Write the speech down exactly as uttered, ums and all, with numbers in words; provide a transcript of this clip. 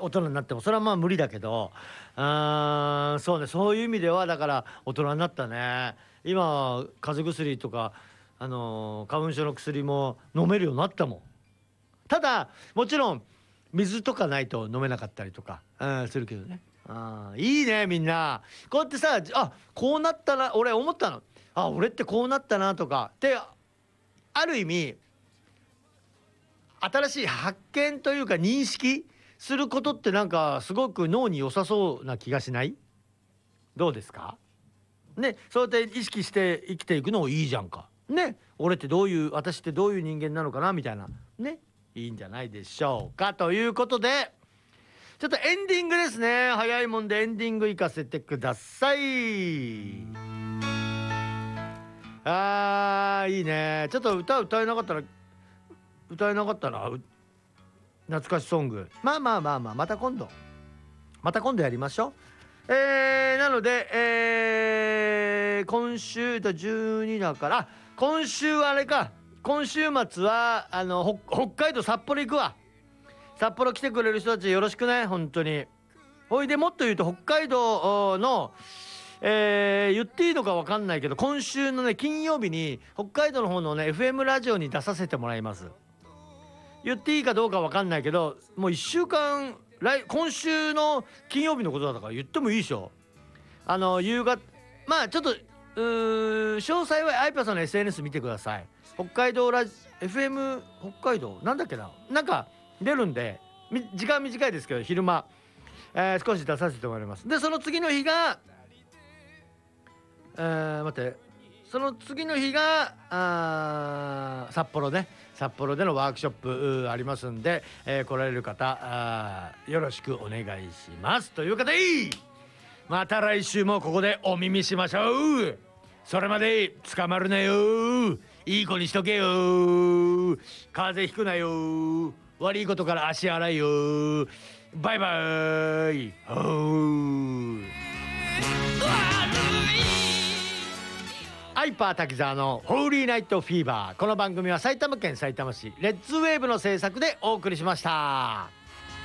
大人になってもそれはまあ無理だけど、あーそうね、そういう意味ではだから大人になったね。今風邪薬とか、あのー花粉症の薬も飲めるようになったもん。ただもちろん水とかないと飲めなかったりとか、うん、するけどね。あーいいね、みんなこうやってさ、あこうなったな、俺思ったの、あ俺ってこうなったなとかってある意味新しい発見というか認識することってなんかすごく脳に良さそうな気がしない？どうですかね。そうやって意識して生きていくのもいいじゃんかね。俺ってどういう、私ってどういう人間なのかなみたいなね、いいんじゃないでしょうか。ということでちょっとエンディングですね。早いもんでエンディング行かせてください。あーいいね。ちょっと歌歌えなかったら歌えなかったら懐かしソング、まあまあまあまあまた今度また今度やりましょう。えー、なので、えー、今週とじゅうにだから、今週はあれか、今週末はあの北海道札幌行くわ。札幌来てくれる人たちよろしくね、本当に。ほいでもっと言うと北海道の、えー、言っていいのか分かんないけど、今週のね金曜日に北海道の方のね エフエム ラジオに出させてもらいます。言っていいかどうか分かんないけど、もういっしゅうかん来今週の金曜日のことだから言ってもいいでしょ。あの夕方、まあちょっとうー詳細はアイパさんの エスエヌエス 見てください。北海道ラジ エフエム 北海道なんだっけな、なんか出るんで、時間短いですけど昼間、えー、少し出させてもらいます。でその次の日が、えー、待って、その次の日があ札幌ね、札幌でのワークショップありますんで、えー、来られる方あよろしくお願いしますということで、また来週もここでお耳しましょう。それまで捕まるなよ、いい子にしとけよ、風邪ひくなよ、悪いことから足洗いよ、バイバイ。ほーアイパー滝沢のホーリーナイトフィーバー。この番組は埼玉県さいたま市レッツウェーブの制作でお送りしました。